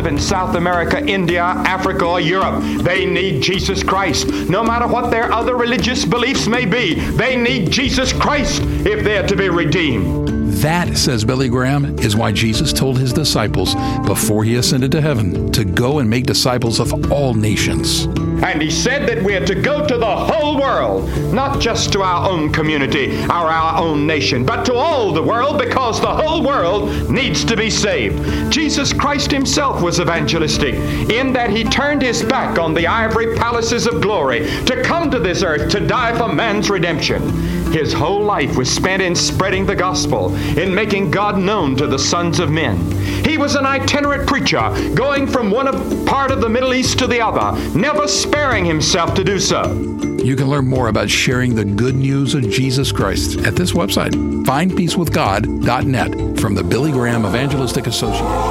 in South America, India, Africa, or Europe. They need Jesus Christ. No matter what their other religious beliefs may be, they need Jesus Christ if they're to be redeemed. That, says Billy Graham, is why Jesus told his disciples before he ascended to heaven to go and make disciples of all nations. And he said that we're to go to the whole world, not just to our own community or our own nation, but to all the world, because the whole world needs to be saved. Jesus Christ himself was evangelistic in that he turned his back on the ivory palaces of glory to come to this earth to die for man's redemption. His whole life was spent in spreading the gospel, in making God known to the sons of men. He was an itinerant preacher, going from one part of the Middle East to the other, never sparing himself to do so. You can learn more about sharing the good news of Jesus Christ at this website, findpeacewithgod.net, from the Billy Graham Evangelistic Association.